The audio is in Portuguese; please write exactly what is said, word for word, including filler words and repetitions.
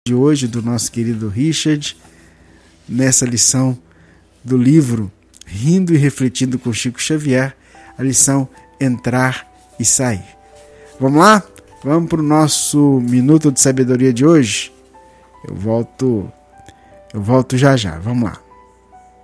de hoje do nosso querido Richard, nessa lição do livro Rindo e Refletindo com Chico Xavier, a lição Entrar e Sair. Vamos lá? Vamos para o nosso Minuto de Sabedoria de hoje? Eu volto, eu volto já já, vamos lá.